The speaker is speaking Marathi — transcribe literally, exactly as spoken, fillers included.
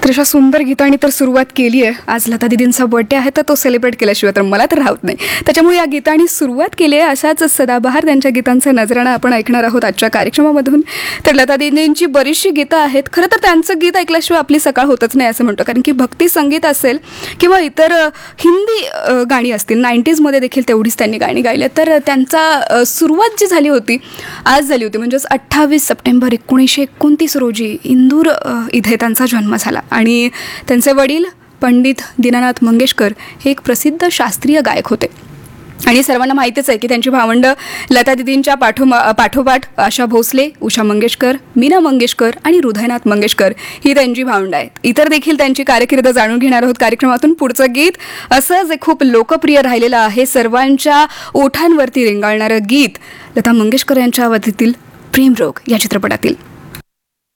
तर अशा सुंदर गीतांनी तर सुरुवात केली आहे. आज लता दीदींचा बर्थडे आहे तर तो सेलिब्रेट केल्याशिवाय तर मला तर राहत नाही. त्याच्यामुळे या गीतांनी सुरुवात केली आहे. अशाच सदाबहार त्यांच्या गीतांचा नजराणा आपण ऐकणार आहोत आजच्या कार्यक्रमामधून. तर लता दीदींची बरीचशी गीतं आहेत. खरं तर त्यांचं गीत ऐकल्याशिवाय आपली सकाळ होतच नाही असं म्हणतो, कारण की भक्ती संगीत असेल किंवा इतर हिंदी गाणी असतील, नाईन्टीजमध्ये देखील तेवढीच त्यांनी गाणी गायली. तर त्यांचा सुरुवात जी झाली होती आज झाली होती, म्हणजेच अठ्ठावीस सप्टेंबर एकोणीसशे एकोणतीस रोजी इंदूर इथे त्यांचा जन्म झाला. आणि त्यांचे वडील पंडित दीनानाथ मंगेशकर हे एक प्रसिद्ध शास्त्रीय गायक होते. आणि सर्वांना माहितीच आहे की त्यांची भावंड लता दीदींच्या पाठोमा पाठोपाठ आशा भोसले, उषा मंगेशकर, मीना मंगेशकर आणि हृदयनाथ मंगेशकर ही त्यांची भावंड आहेत. इतर देखील त्यांची कारकीर्द जाणून घेणार आहोत कार्यक्रमातून. पुढचं गीत असं जे खूप लोकप्रिय राहिलेलं आहे, सर्वांच्या ओठांवरती रेंगाळणारं गीत लता मंगेशकर यांच्या अवधीतील प्रेमरोग या चित्रपटातील.